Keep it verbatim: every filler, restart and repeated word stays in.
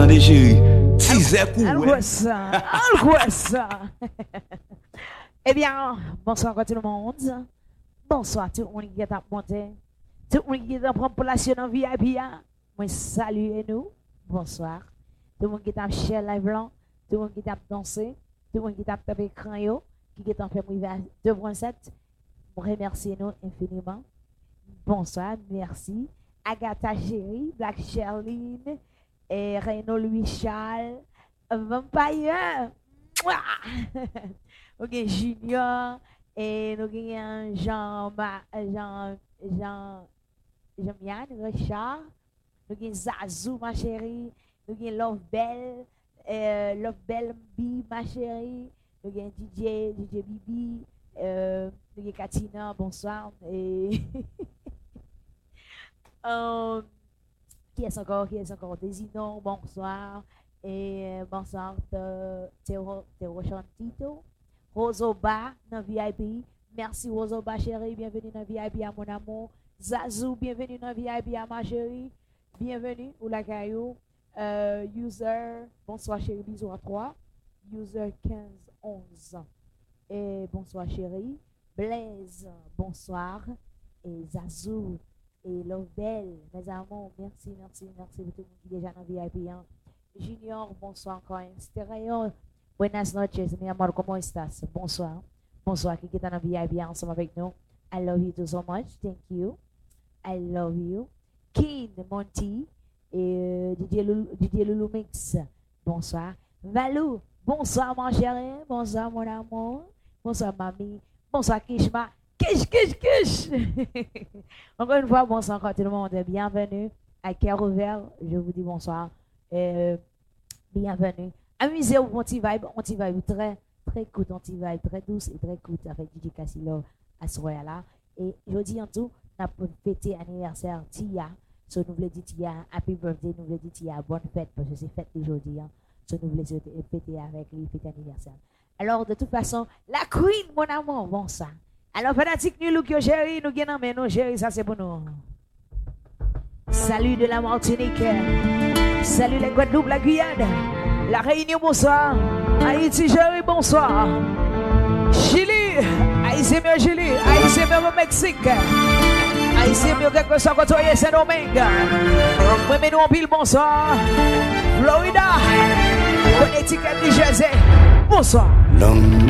Attendez, chérie. Tizé coup. Algo ça. Algo ça. Eh bien, bonsoir à tout le monde. Bonsoir à tout le monde qui est à monter. Tout le monde qui est en place dans V I P. Moi, saluez nous. Bonsoir. Tout le monde qui est à chez live blanc. Tout le monde qui est à danser. Tout le monde qui est à taper écran, qui est en fait deux point sept. Remerciez-nous infiniment. Bonsoir, merci. Agatha Chérie, Black Sherline, et Renaud Louis Charles, Vampire, ok, Junior, et nous avons Jean, Jean, Jean, Jean-Yann, Richard, nous avons Zazou, ma chérie, nous avons Love Bell, euh, Love Bell B, ma chérie, nous avons D J, D J Bibi, euh, nous avons Katina, bonsoir, et um, qui est encore, qui est encore Désinon, bonsoir, et bonsoir, Théo Chantito, Rosoba, dans V I P, merci Rosoba chérie, bienvenue dans V I P à mon amour, Zazou, bienvenue dans V I P à ma chérie, bienvenue, ou la caillou, euh, user, bonsoir chérie, bisous à trois, user quinze onze, et bonsoir chérie, Blaise, bonsoir, et Zazou, et Lovebell, mes amours, merci, merci, merci pour tout le monde qui est déjà dans V I P. Hein. Junior, bonsoir encore. Stereo, buenas noches, mi amor, ¿cómo estás? Bonsoir. Bonsoir, qui est dans V I P ensemble avec nous. I love you so much, thank you. I love you. King, Monty, et Didier Loulou, Didier Loulou Mix, bonsoir. Valou, bonsoir mon chéri, bonsoir mon amour, bonsoir mamie, bonsoir Kishma. Kish, kish, kish. Encore une fois, bonsoir encore tout le monde. Bienvenue à cœur ouvert. Je vous dis bonsoir. Euh, bienvenue. Amusez-vous, on t'y vibe, on t'y vibe très, très cool, on t'y vibe très douce et très cool avec D J Cassilo à ce là. Et je dis en tout, on a fêté anniversaire Tia. So nous voulons dire Tia, happy birthday, nous voulons dire Tia, bonne fête, parce que c'est fête aujourd'hui. Hein. So nous voulons fêter avec lui, fêter anniversaire. Alors, de toute façon, la queen, mon amour, bon ça. Alors, fanatique, nous, look, chérie, nous gagnons, mais nous, chérie, ça c'est pour nous. Salut de la Martinique. Salut les Guadeloupe, la Guyane. La Réunion, bonsoir. Haïti, chérie, bonsoir. Chili, Haïti, mieux Chili. Haïti, mieux au Mexique. Haïti, mieux quelque chose quand on est Saint-Domingue. Moi, mais nous, en pile, bonsoir. Florida, Connecticut, New Jersey, bonsoir. Long